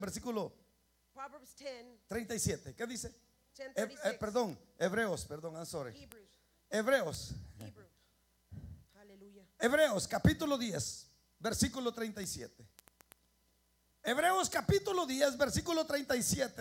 versículo Proverbs 10, 37. ¿Qué dice? 10:36. Perdón, Hebreos, perdón, I'm sorry. Hebrews. Hebreos, Aleluya. Hebreos capítulo 10, versículo 37. Hebreos capítulo 10, versículo 37.